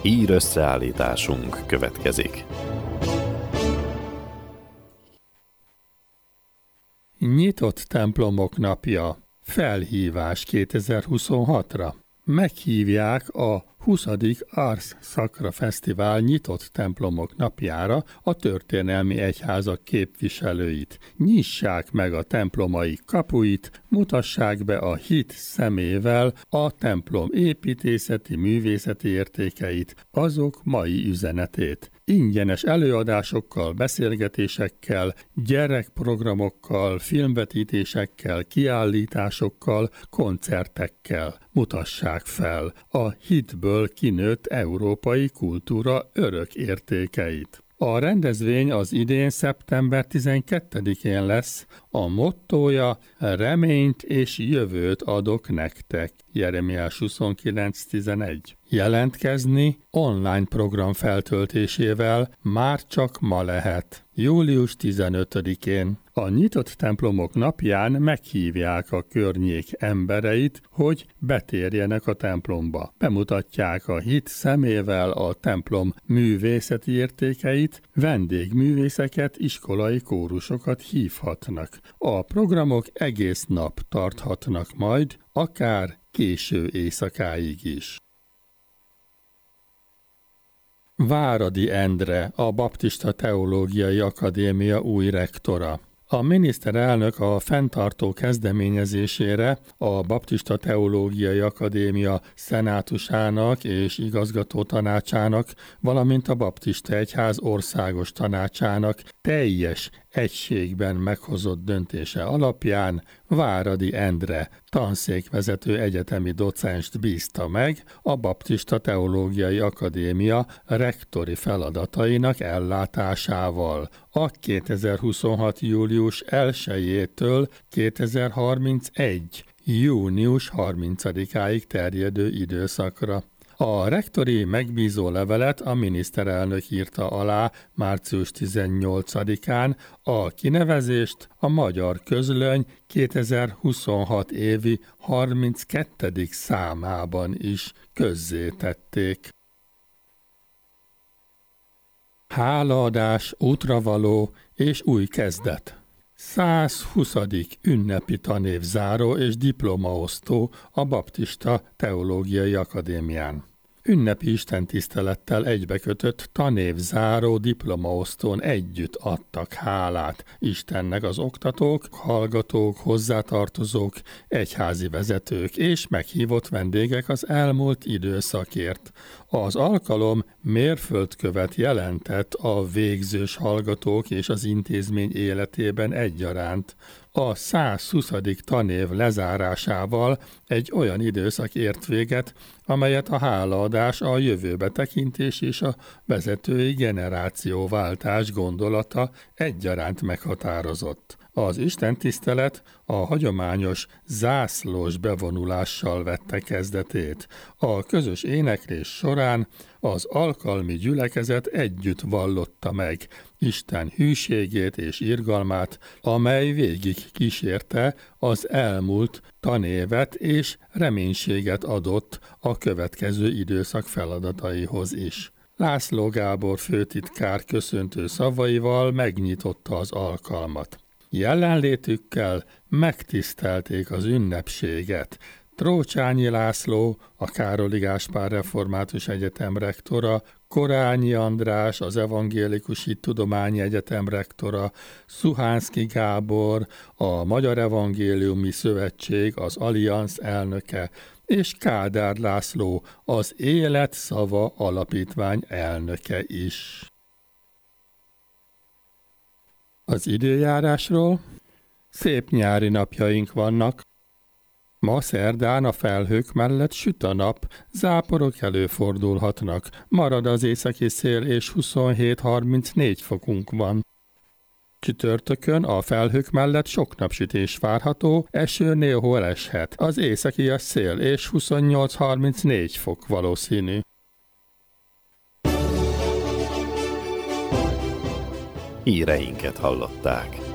Hír összeállításunk következik. Nyitott templomok napja. Felhívás 2026-ra. Meghívják a 20. Ars Sacra Fesztivál nyitott templomok napjára a történelmi egyházak képviselőit. Nyissák meg a templomaik kapuit, mutassák be a hit szemével a templom építészeti, művészeti értékeit, azok mai üzenetét. Ingyenes előadásokkal, beszélgetésekkel, gyerekprogramokkal, filmvetítésekkel, kiállításokkal, koncertekkel mutassák fel a hitből kinőtt európai kultúra örök értékeit. A rendezvény az idén szeptember 12-én lesz, a mottója reményt és jövőt adok nektek. Jeremiás 29:11. Jelentkezni online program feltöltésével már csak ma lehet. Július 15-én. A nyitott templomok napján meghívják a környék embereit, hogy betérjenek a templomba. Bemutatják a hit szemével a templom művészeti értékeit, vendégművészeket, iskolai kórusokat hívhatnak. A programok egész nap tarthatnak majd, akár késő éjszakáig is. Váradi Endre, a Baptista Teológiai Akadémia új rektora. A miniszterelnök a fenntartó kezdeményezésére a Baptista Teológiai Akadémia szenátusának és igazgató tanácsának, valamint a Baptista Egyház országos tanácsának teljes egységben meghozott döntése alapján Váradi Endre tanszékvezető egyetemi docenst bízta meg a Baptista Teológiai Akadémia rektori feladatainak ellátásával. A 2026. július 1-től 2031. június 30-áig terjedő időszakra. A rektori megbízó levelet a miniszterelnök írta alá március 18-án, a kinevezést a Magyar Közlöny 2026 évi 32. számában is közzétették. Hálaadás, útravaló és új kezdet. 120. ünnepi tanévzáró és diplomaosztó a Baptista Teológiai Akadémián. Ünnepi istentisztelettel egybekötött tanévzáró diplomaosztón együtt adtak hálát Istennek az oktatók, hallgatók, hozzátartozók, egyházi vezetők és meghívott vendégek az elmúlt időszakért. Az alkalom mérföldkövet jelentett a végzős hallgatók és az intézmény életében egyaránt. A 120. tanév lezárásával egy olyan időszak ért véget, amelyet a hálaadás, a jövőbe tekintés és a vezetői generációváltás gondolata egyaránt meghatározott. Az istentisztelet a hagyományos zászlós bevonulással vette kezdetét. A közös éneklés során az alkalmi gyülekezet együtt vallotta meg Isten hűségét és irgalmát, amely végig kísérte az elmúlt tanévet és reménységet adott a következő időszak feladataihoz is. László Gábor főtitkár köszöntő szavaival megnyitotta az alkalmat. Jelenlétükkel megtisztelték az ünnepséget. Trócsányi László, a Károli Gáspár Református Egyetem rektora, Korányi András, az Evangélikus Hittudományi Egyetem rektora, Szuhánszky Gábor, a Magyar Evangéliumi Szövetség, az Allianz elnöke, és Kádár László, az Élet Szava Alapítvány elnöke is. Az időjárásról: szép nyári napjaink vannak. Ma szerdán a felhők mellett süt a nap, záporok előfordulhatnak, marad az északi szél és 27-34 fokunk van. Csütörtökön a felhők mellett sok napsütés várható, eső néhol eshet, az északias szél és 28-34 fok valószínű. Híreinket hallották.